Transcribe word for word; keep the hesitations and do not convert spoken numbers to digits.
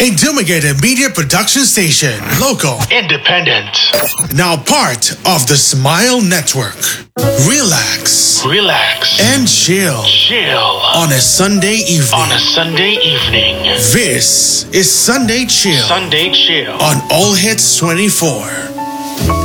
A Dumigated Media Production Station. Local. Independent. Now part of the Smile Network. Relax. Relax. And chill. Chill. On a Sunday evening. On a Sunday evening. This is Sunday Chill. Sunday Chill. On All Hits twenty-four.